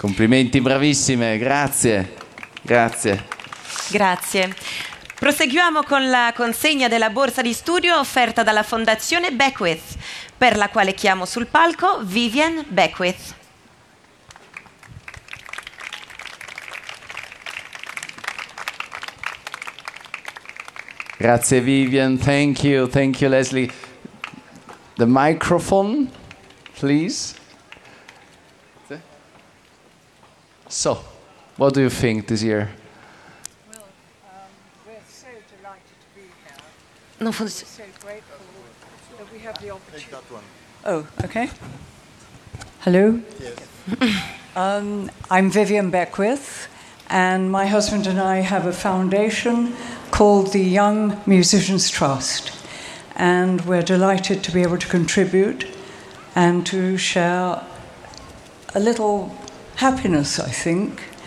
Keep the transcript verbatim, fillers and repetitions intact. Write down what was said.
Complimenti, bravissime, grazie. Grazie. Grazie. Proseguiamo con la consegna della borsa di studio offerta dalla Fondazione Beckwith, per la quale chiamo sul palco Vivian Beckwith. Grazie Vivian, thank you, thank you Leslie. The microphone, please. So, what do you think this year? Well, um, we're so delighted to be here. Non We're funziona. so grateful that we have the opportunity. Take that one. Oh, okay. Hello. Yes. Um, I'm Vivian Beckwith, and my husband and I have a foundation called the Young Musicians Trust, and we're delighted to be able to contribute and to share a little happiness, I think,